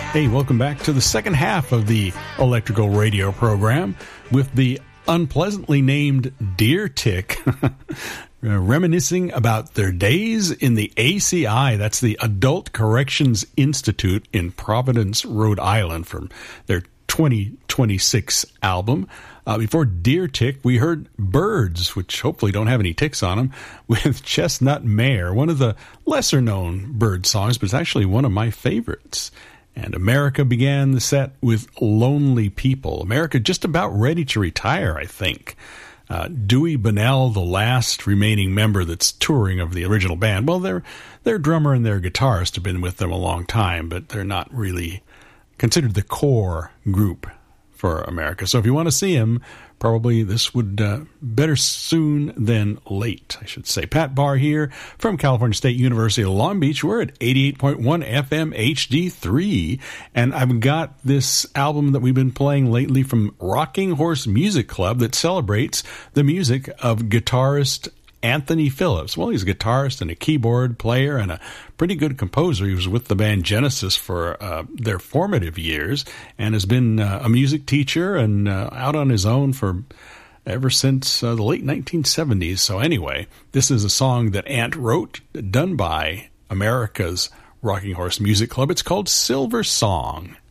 Hey, welcome back to the second half of the Electrical Radio program with the unpleasantly named Deer Tick, reminiscing about their days in the ACI, that's the Adult Corrections Institute in Providence, Rhode Island, from their 2026 album. Before Deer Tick, we heard Birds, which hopefully don't have any ticks on them, with Chestnut Mare, one of the lesser-known Bird songs, but it's actually one of my favorites. And America began the set with Lonely People. America just about ready to retire, I think. Dewey Bunnell, the last remaining member that's touring of the original band. Well, their drummer and their guitarist have been with them a long time, but they're not really considered the core group for America. So if you want to see him, probably this would better soon than late, I should say. Pat Barr here from California State University of Long Beach. We're at 88.1 FM HD3, and I've got this album that we've been playing lately from Rocking Horse Music Club that celebrates the music of guitarist Anthony Phillips. Well, he's a guitarist and a keyboard player and a pretty good composer. He was with the band Genesis for their formative years and has been a music teacher and out on his own for ever since the late 1970s. So anyway, this is a song that Ant wrote, done by America's Rocking Horse Music Club. It's called Silver Song.